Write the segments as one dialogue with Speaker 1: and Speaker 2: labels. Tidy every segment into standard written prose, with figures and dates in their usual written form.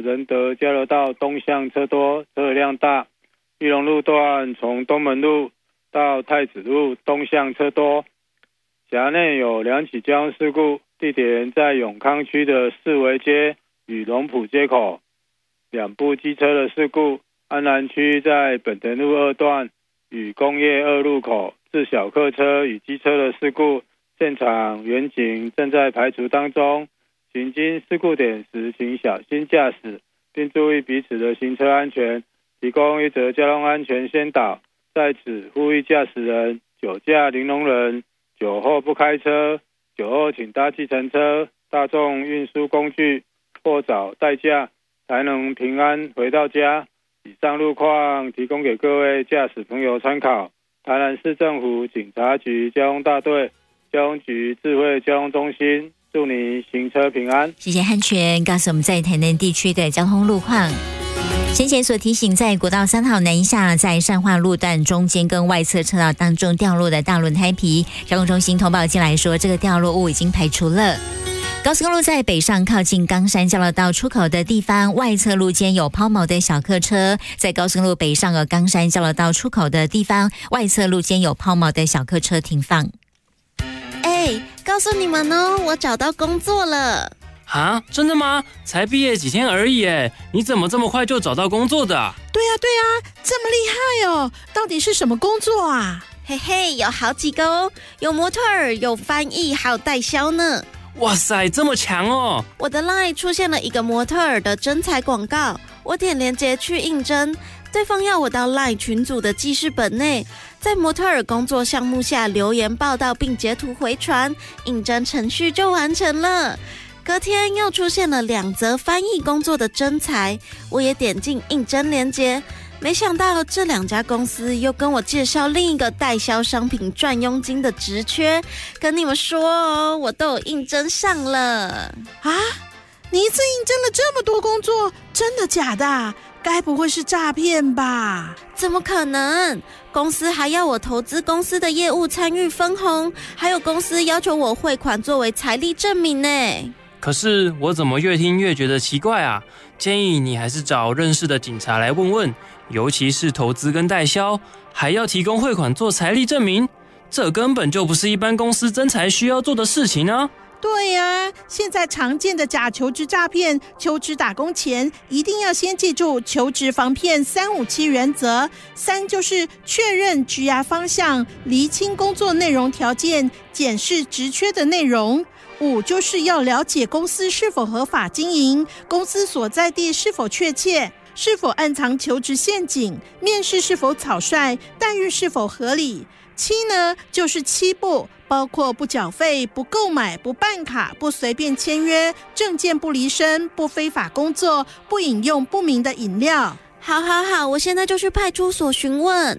Speaker 1: 仁德交流道东向车多，车辆大。裕隆路段从东门路到太子路东向车多。辖内有2起交通事故，地点在永康区的四维街与龙埔街口。2部机车的事故，安南区在本田路2段与工业2路口致小客车与机车的事故，现场员警正在排除当中。行经事故点时，请小心驾驶，并注意彼此的行车安全。提供一则交通安全宣导，在此呼吁驾驶人酒驾零容忍，酒后不开车，酒后请搭计程车、大众运输工具或找代驾，才能平安回到家。以上路况提供给各位驾驶朋友参考。台南市政府警察局交通大队、交通局智慧交通中心，祝你行车平安。
Speaker 2: 谢谢汉全告诉我们在台南地区的交通路况。先前所提醒，在国道3号南下，在善化路段中间跟外侧车道当中掉落的大轮胎皮，交通中心通报进来说，这个掉落物已经排除了。高速公路在北上靠近冈山交流道出口的地方，外侧路肩有抛锚的小客车。在高速公路北上的冈山交流道出口的地方，外侧路肩有抛锚的小客车停放。
Speaker 3: 告诉你们哦，我找到工作了。
Speaker 4: 啊，真的吗？才毕业几天而已耶，你怎么这么快就找到工作的啊？
Speaker 5: 对啊，这么厉害哦！到底是什么工作啊？
Speaker 3: 嘿嘿，有好几个哦，有模特儿，有翻译，还有代销呢。
Speaker 4: 哇塞，这么强哦！
Speaker 3: 我的 LINE 出现了一个模特儿的征才广告，我点连结去应征，对方要我到 LINE 群组的记事本内，在模特儿工作项目下留言报道并截图回传，应征程序就完成了。隔天又出现了2则翻译工作的征才，我也点进应征连结，没想到这2家公司又跟我介绍另一个代销商品赚佣金的职缺，跟你们说哦，我都有应征上了。
Speaker 5: 啊，你一次应征了这么多工作，真的假的？该不会是诈骗吧？
Speaker 3: 怎么可能？公司还要我投资公司的业务参与分红，还有公司要求我汇款作为财力证明呢。
Speaker 4: 可是我怎么越听越觉得奇怪啊？建议你还是找认识的警察来问问，尤其是投资跟代销，还要提供汇款做财力证明，这根本就不是一般公司征才需要做的事情啊！
Speaker 5: 对啊，现在常见的假求职诈骗，求职打工前一定要先记住求职防骗357原则。3就是确认职涯方向，厘清工作内容条件，检视职缺的内容。5就是要了解公司是否合法经营，公司所在地是否确切，是否暗藏求职陷阱，面试是否草率，待遇是否合理。7呢，就是7不，包括不缴费、不购买、不办卡、不随便签约、证件不离身、不非法工作、不饮用不明的饮料。
Speaker 3: 好，我现在就去派出所询问。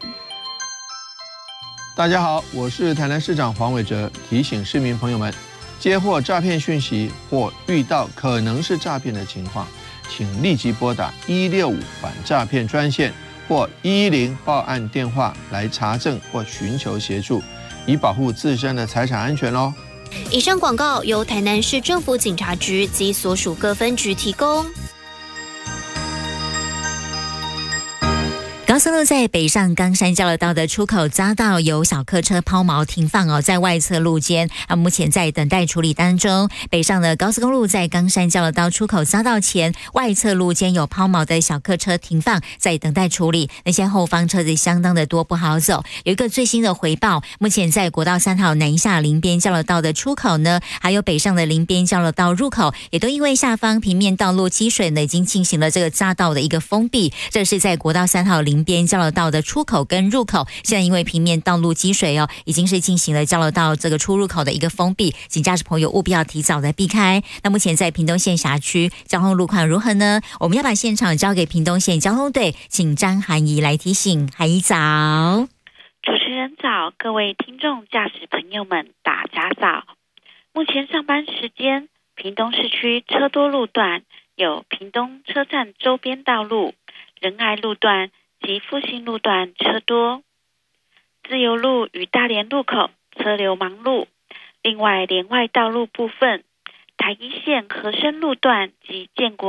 Speaker 6: 大家好，我是台南市长黄伟哲，提醒市民朋友们，接获诈骗讯息或遇到可能是诈骗的情况，请立即拨打165反诈骗专线或110报案电话来查证或寻求协助，以保护自身的财产安全哦。
Speaker 7: 以上广告由台南市政府警察局及所属各分局提供。
Speaker 2: 高速路在北上冈山交流道的出口匝道有小客车抛锚停放在外侧路肩，目前在等待处理当中。北上的高速公路在冈山交流道出口匝道前外侧路肩有抛锚的小客车停放，在等待处理。那些后方车子相当的多，不好走。有一个最新的回报，目前在国道3号南下林边交流道的出口呢，还有北上的林边交流道入口，也都因为下方平面道路积水呢，已经进行了这个匝道的一个封闭。这是在国道3号林边交流道的出口跟入口，现在因为平面道路积水已经是进行了交流道这个出入口的一个封闭，请驾驶朋友务必要提早的避开。那目前在屏东县辖区交通路况如何呢？我们要把现场交给屏东县交通队，请张涵怡来提醒。涵怡早。
Speaker 8: 主持人早，各位听众驾驶朋友们大家早。目前上班时间，屏东市区车多路段有屏东车站周边道路、仁爱路段及复兴路段车多，自由路与大连路口车流忙碌。另外连外道路部分，台一线和生路段及建国